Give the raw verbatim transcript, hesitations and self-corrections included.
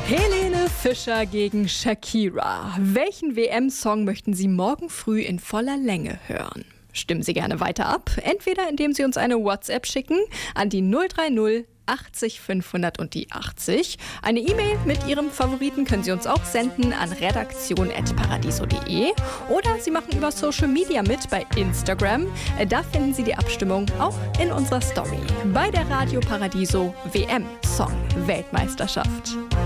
Helene Fischer gegen Shakira. Welchen W M-Song möchten Sie morgen früh in voller Länge hören? Stimmen Sie gerne weiter ab, entweder indem Sie uns eine WhatsApp schicken an die null drei null achtzig fünfhundert und die achtzig. Eine E-Mail mit Ihrem Favoriten können Sie uns auch senden an redaktion at paradiso punkt de oder Sie machen über Social Media mit bei Instagram. Da finden Sie die Abstimmung auch in unserer Story bei der Radio Paradiso W M-Song-Weltmeisterschaft.